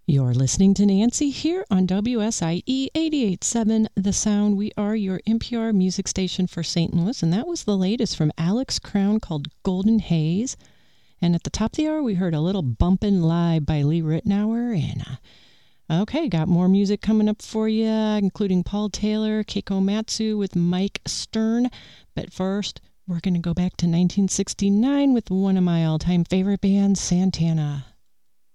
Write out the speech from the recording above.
You're listening to Nancy here on WSIE 88.7 The Sound. We are your NPR music station for St. Louis, and that was the latest from Alex Crown called Golden Haze. And at the top of the hour, we heard a little Bumpin' Live by Lee Ritenour. And okay, got more music coming up for you, including Paul Taylor, Keiko Matsu with Mike Stern. But first, we're going to go back to 1969 with one of my all-time favorite bands, Santana.